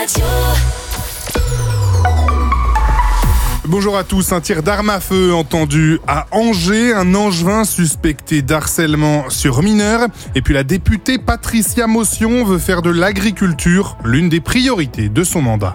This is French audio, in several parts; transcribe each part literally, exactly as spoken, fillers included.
Radio. Bonjour à tous. Un tir d'arme à feu entendu à Angers, un Angevin suspecté d'harcèlement sur mineur. Et puis la députée Patricia Motion veut faire de l'agriculture l'une des priorités de son mandat.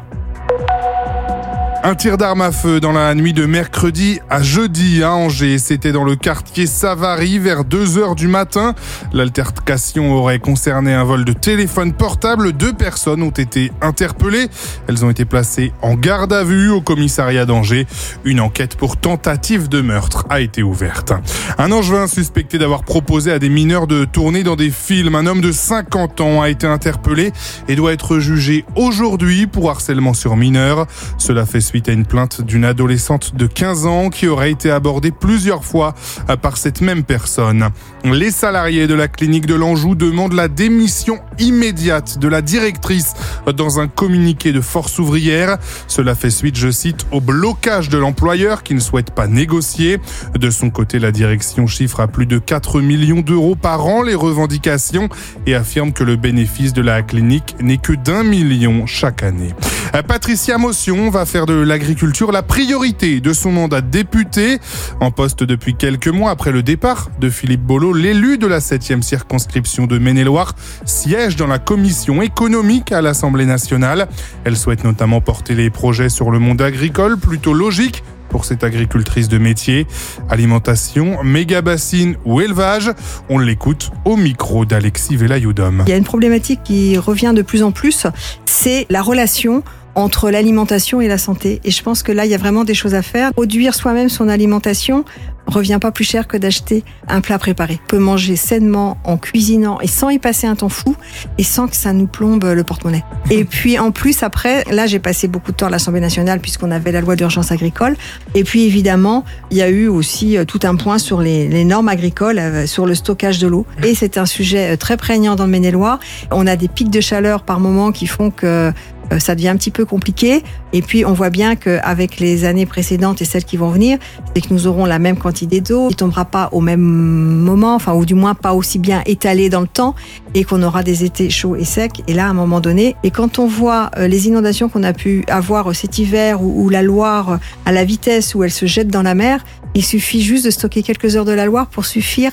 Un tir d'arme à feu dans la nuit de mercredi à jeudi à Angers. C'était dans le quartier Savary vers deux heures du matin. L'altercation aurait concerné un vol de téléphone portable. Deux personnes ont été interpellées. Elles ont été placées en garde à vue au commissariat d'Angers. Une enquête pour tentative de meurtre a été ouverte. Un Angevin suspecté d'avoir proposé à des mineurs de tourner dans des films. Un homme de cinquante ans a été interpellé et doit être jugé aujourd'hui pour harcèlement sur mineur. Cela fait suite à une plainte d'une adolescente de quinze ans qui aurait été abordée plusieurs fois par cette même personne. Les salariés de la clinique de l'Anjou demandent la démission immédiate de la directrice dans un communiqué de Force ouvrière. Cela fait suite, je cite, au blocage de l'employeur qui ne souhaite pas négocier. De son côté, la direction chiffre à plus de quatre millions d'euros par an les revendications et affirme que le bénéfice de la clinique n'est que d'un million chaque année. Patricia Motion va faire de l'agriculture la priorité de son mandat de députée. En poste depuis quelques mois après le départ de Philippe Bolo, l'élu de la septième circonscription de Maine-et-Loire siège dans la commission économique à l'Assemblée nationale. Elle souhaite notamment porter les projets sur le monde agricole, plutôt logique pour cette agricultrice de métier. Alimentation, méga-bassine ou élevage, on l'écoute au micro d'Alexis Velayoudom. Il y a une problématique qui revient de plus en plus, c'est la relation entre l'alimentation et la santé. Et je pense que là, il y a vraiment des choses à faire. Produire soi-même son alimentation revient pas plus cher que d'acheter un plat préparé. On peut manger sainement en cuisinant et sans y passer un temps fou et sans que ça nous plombe le porte-monnaie. Et puis en plus, après, là, j'ai passé beaucoup de temps à l'Assemblée nationale puisqu'on avait la loi d'urgence agricole. Et puis évidemment, il y a eu aussi tout un point sur les, les normes agricoles, sur le stockage de l'eau. Et c'est un sujet très prégnant dans le Maine-et-Loire. On a des pics de chaleur par moment qui font que ça devient un petit peu compliqué. Et puis, on voit bien qu'avec les années précédentes et celles qui vont venir, c'est que nous aurons la même quantité d'eau. Il ne tombera pas au même moment, enfin, ou du moins pas aussi bien étalé dans le temps, et qu'on aura des étés chauds et secs. Et là, à un moment donné, et quand on voit les inondations qu'on a pu avoir cet hiver, ou, ou la Loire, à la vitesse où elle se jette dans la mer, il suffit juste de stocker quelques heures de la Loire pour suffire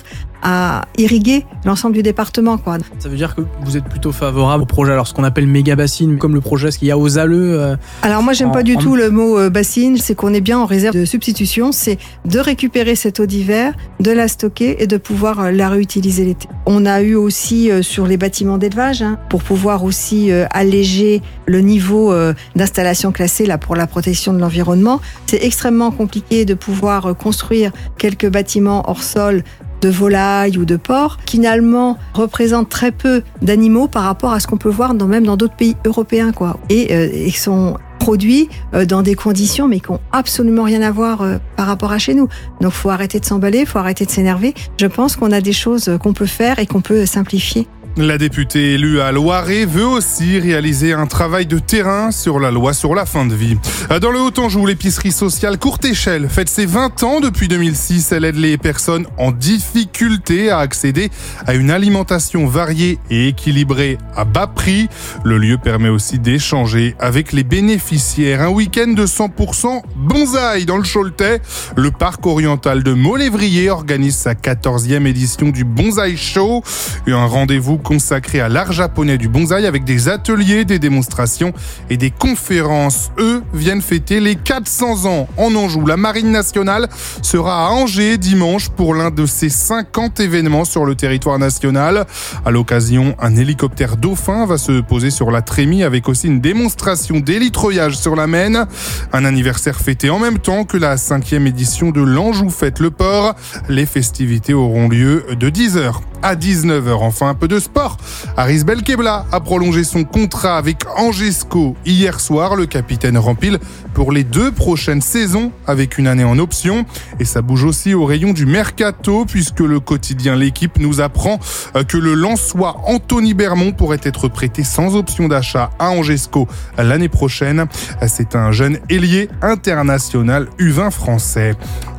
à irriguer l'ensemble du département, quoi. Ça veut dire que vous êtes plutôt favorable au projet, alors ce qu'on appelle méga bassine, comme le projet ce qu'il y a aux Alleux. Euh, alors moi j'aime en, pas du en... tout le mot euh, bassine, c'est qu'on est bien en réserve de substitution, c'est de récupérer cette eau d'hiver, de la stocker et de pouvoir euh, la réutiliser l'été. On a eu aussi euh, sur les bâtiments d'élevage, hein, pour pouvoir aussi euh, alléger le niveau euh, d'installation classée là pour la protection de l'environnement. C'est extrêmement compliqué de pouvoir euh, construire quelques bâtiments hors sol de volailles ou de porcs, qui finalement représentent très peu d'animaux par rapport à ce qu'on peut voir dans, même dans d'autres pays européens, quoi. Et, euh, et sont produits euh, dans des conditions mais qui n'ont absolument rien à voir euh, par rapport à chez nous. Donc il faut arrêter de s'emballer, il faut arrêter de s'énerver. Je pense qu'on a des choses qu'on peut faire et qu'on peut simplifier. La députée élue à Loiret veut aussi réaliser un travail de terrain sur la loi sur la fin de vie. Dans le Haut-Anjou, l'épicerie sociale Courte Échelle fête ses vingt ans depuis deux mille six. Elle aide les personnes en difficulté à accéder à une alimentation variée et équilibrée à bas prix. Le lieu permet aussi d'échanger avec les bénéficiaires. Un week-end de cent pour cent bonsaï dans le Choletais. Le parc oriental de Molévrier organise sa quatorzième édition du Bonsaï Show. Un rendez-vous consacré à l'art japonais du bonsaï avec des ateliers, des démonstrations et des conférences. Eux viennent fêter les quatre cents ans en Anjou. La Marine nationale sera à Angers dimanche pour l'un de ses cinquante événements sur le territoire national. À l'occasion, un hélicoptère dauphin va se poser sur la Trémie avec aussi une démonstration d'hélitreuillage sur la Maine. Un anniversaire fêté en même temps que la cinquième édition de l'Anjou Fête le Port. Les festivités auront lieu de dix heures à dix-neuf heures. Enfin, un peu de sport. Aris Belkebla a prolongé son contrat avec Angesco hier soir. Le capitaine rempile pour les deux prochaines saisons avec une année en option. Et ça bouge aussi au rayon du mercato puisque le quotidien L'Équipe nous apprend que le Lensois Anthony Bermond pourrait être prêté sans option d'achat à Angesco l'année prochaine. C'est un jeune ailier international U vingt français.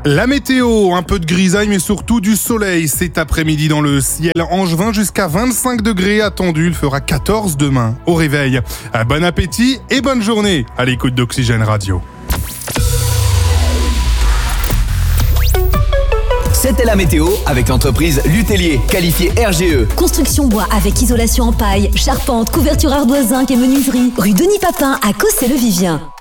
La météo, un peu de grisaille mais surtout du soleil cet après-midi dans le ciel angevin, jusqu'à vingt-cinq degrés attendus, il fera quatorze demain au réveil. Bon appétit et bonne journée à l'écoute d'Oxygène Radio. C'était la météo avec l'entreprise Lutellier, qualifiée R G E. Construction bois avec isolation en paille, charpente, couverture ardoise, zinc et menuiserie. Rue Denis Papin à Cossé-le-Vivien.